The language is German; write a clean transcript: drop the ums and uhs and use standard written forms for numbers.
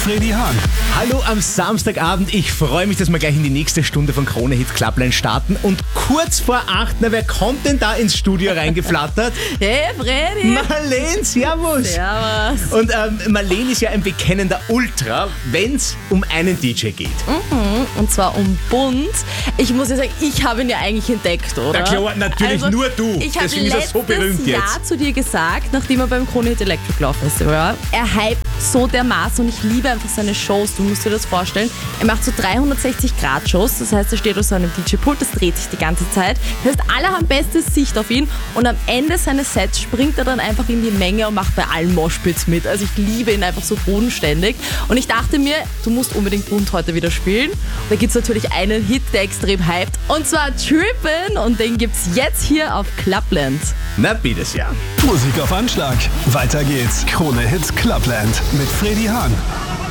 Freddy Hahn. Hallo am Samstagabend. Ich freue mich, dass wir gleich in die nächste Stunde von Krone Hit Clubline starten. Und kurz vor 8, wer kommt denn da ins Studio reingeflattert? Hey Freddy! Marlene, servus! Servus! Und Marlene ist ja ein bekennender Ultra, wenn es um einen DJ geht. Und zwar um Bunt. Ich muss ja sagen, ich habe ihn ja eigentlich entdeckt, oder? Na klar, natürlich nur du. Ich habe Deswegen ist er so berühmt letztes jetzt. Jahr zu dir gesagt, nachdem er beim Krone Hit Electric Love Festival war, er hypt so dermaßen und ich liebe einfach seine Shows. Du musst dir das vorstellen. Er macht so 360-Grad-Shows, das heißt, er steht auf so einem DJ-Pult, das dreht sich die ganze Zeit. Das heißt, alle haben beste Sicht auf ihn und am Ende seines Sets springt er dann einfach in die Menge und macht bei allen Moshpits mit. Also ich liebe ihn einfach so bodenständig. Und ich dachte mir, du musst unbedingt Bunt heute wieder spielen. Und da gibt es natürlich einen Hit, der extrem hypt, und zwar Trippin', und den gibt's jetzt hier auf Clubland. Na, bitte sehr. Musik auf Anschlag. Weiter geht's. Krone Hit Clubland mit Freddy Hahn.